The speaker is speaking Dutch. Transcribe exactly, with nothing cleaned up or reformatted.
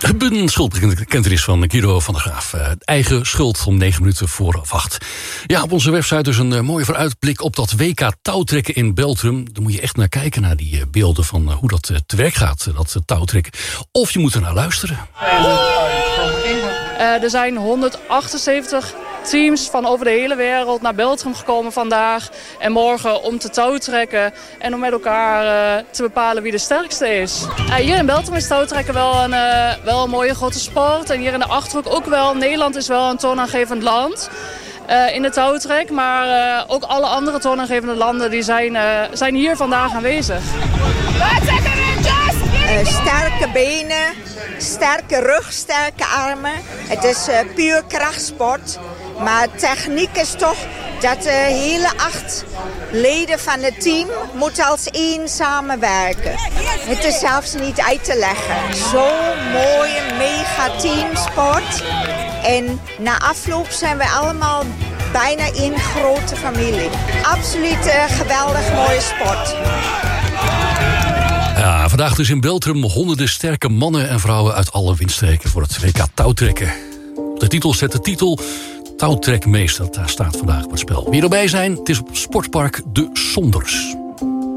Een schuldbekentenis van Guido van der Graaf. Uh, eigen schuld om negen minuten voor half acht. Ja, op onze website dus een uh, mooie vooruitblik op dat W K touwtrekken in Beltrum. Daar moet je echt naar kijken, naar die uh, beelden van uh, hoe dat uh, te werk gaat, uh, dat uh, touwtrekken. Of je moet er naar luisteren. Uh, er zijn honderdachtenzeventig teams van over de hele wereld naar Beltrum gekomen vandaag en morgen om te touwtrekken en om met elkaar uh, te bepalen wie de sterkste is. Uh, hier in Beltrum is touwtrekken wel een, uh, wel een mooie grote sport en hier in de Achterhoek ook wel. Nederland is wel een toonaangevend land uh, in de touwtrek, maar uh, ook alle andere toonaangevende landen die zijn, uh, zijn hier vandaag aanwezig. Uh, sterke benen, sterke rug, sterke armen. Het is uh, puur krachtsport. Maar techniek is toch dat de hele acht leden van het team moeten als één samenwerken. Het is zelfs niet uit te leggen. Zo'n mooie mega teamsport. En na afloop zijn we allemaal bijna één grote familie. Absoluut uh, geweldig mooie sport. Ja, vandaag dus in Beltrum honderden sterke mannen en vrouwen uit alle windstreken voor het W K touwtrekken. Op de titel zet de titel Touwtrekmeester. Daar staat vandaag op het spel. Wie erbij zijn, het is op Sportpark De Sonders.